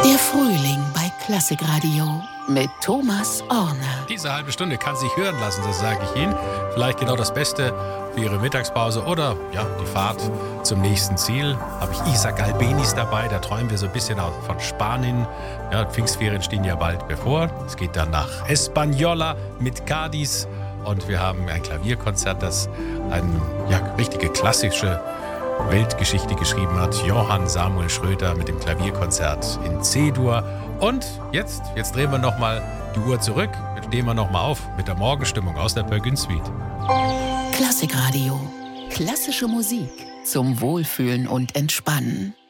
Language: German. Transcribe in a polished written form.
Der Frühling bei Klassikradio mit Thomas Orner. Diese halbe Stunde kann sich hören lassen, das sage ich Ihnen. Vielleicht genau das Beste für Ihre Mittagspause oder ja, die Fahrt zum nächsten Ziel. Habe ich Isaac Albéniz dabei, da träumen wir so ein bisschen von Spanien. Ja, Pfingstferien stehen ja bald bevor. Es geht dann nach Española mit Cádiz und wir haben ein Klavierkonzert, das eine richtige klassische Weltgeschichte geschrieben hat. Johann Samuel Schröter mit dem Klavierkonzert in C-Dur. Und jetzt drehen wir nochmal die Uhr zurück. Jetzt stehen wir nochmal auf mit der Morgenstimmung aus der Peer Gynt Suite. Klassikradio. Klassische Musik zum Wohlfühlen und Entspannen.